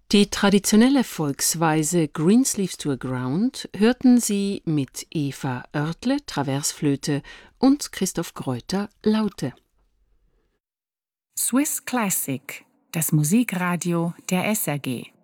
Die traditionelle Volksweise Greensleeves to a Ground hörten Sie mit Eva Oertle, Traversflöte, und Christoph Greuter, Laute. Swiss Classic, das Musikradio der SRG.